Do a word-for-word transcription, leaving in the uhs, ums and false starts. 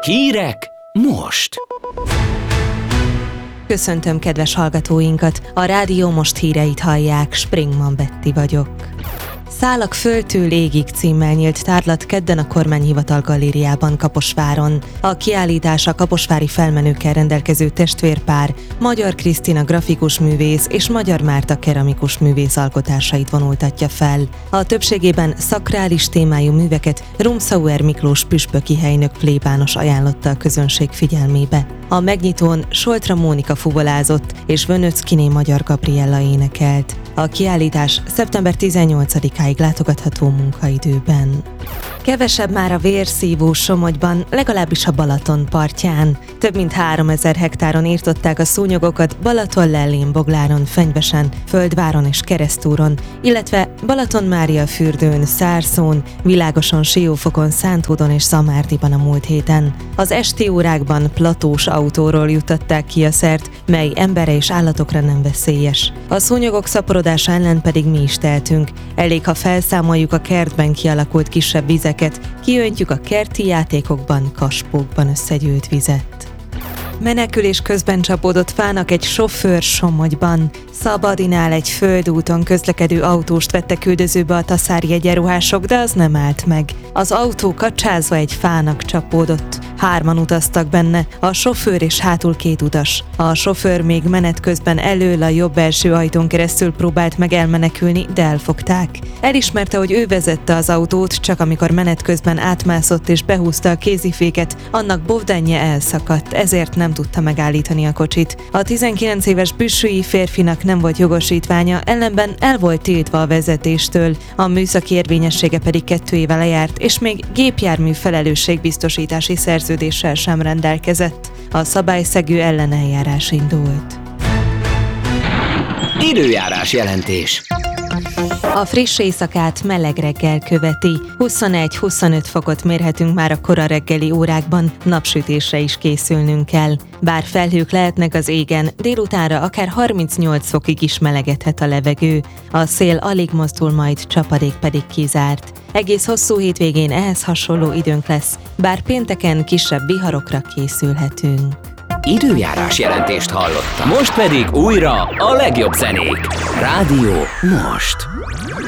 Hírek most! Köszöntöm kedves hallgatóinkat! A Rádió Most híreit hallják, Springman Betti vagyok. Szálak földtől égig címmel nyílt tárlat kedden a Kormányhivatal galériában Kaposváron. A kiállítás a kaposvári felmenőkkel rendelkező testvérpár, Magyar Krisztina grafikus művész és Magyar Márta keramikus művész alkotásait vonultatja fel. A többségében szakrális témájú műveket Rumszauer Miklós püspöki helynök plébános ajánlotta a közönség figyelmébe. A megnyitón Soltra Mónika fuvolázott és Vönöckiné Magyar Gabriella énekelt. A kiállítás szeptember tizennyolcadikáig látogatható munkaidőben. Kevesebb már a vérszívó Somogyban, legalábbis a Balaton partján. Több mint háromezer hektáron írtották a szúnyogokat Balaton-Lellén, Bogláron, Fenyvesen, Földváron és Keresztúron, illetve Balaton-Mária-fürdőn, Szárszón, Világoson, Siófokon, Szántódon és Szamárdiban a múlt héten. Az esti órákban platós autóról juttatták ki a szert, mely emberre és állatokra nem veszélyes. A szúnyogok szaporodása ellen pedig mi is tehetünk. Elég, ha felszámoljuk a kertben kialakult kisebb vizeket, kiöntjük a kerti játékokban, kaspókban összegyűlt vizet. Menekülés közben csapódott fának egy sofőr Somogyban. Szabadinál egy földúton közlekedő autóst vettek üldözőbe a taszári egyenruhások, de az nem állt meg. Az autó kacsázva egy fának csapódott. Hárman utaztak benne, a sofőr és hátul két utas. A sofőr még menet közben elől a jobb első ajtón keresztül próbált meg elmenekülni, de elfogták. Elismerte, hogy ő vezette az autót, csak amikor menet közben átmászott és behúzta a kéziféket, annak bovdánja elszakadt, ezért nem tudta megállítani a kocsit. A tizenkilenc éves büssői férfinak nem volt jogosítványa, ellenben el volt tiltva a vezetéstől, a műszaki érvényessége pedig kettő éve lejárt, és még gépjármű felelősségbiztosítási szerződéssel sem rendelkezett. A szabályszegő ellen eljárás indult. Időjárás jelentés. A friss éjszakát meleg reggel követi. huszonegy-huszonöt fokot mérhetünk már a kora reggeli órákban, napsütésre is készülnünk kell. Bár felhők lehetnek az égen, délutánra akár harmincnyolc fokig is melegedhet a levegő. A szél alig mozdul, majd csapadék pedig kizárt. Egész hosszú hétvégén ehhez hasonló időnk lesz, bár pénteken kisebb viharokra készülhetünk. Időjárás jelentést hallottam. Most pedig újra a legjobb zenék. Rádió Most.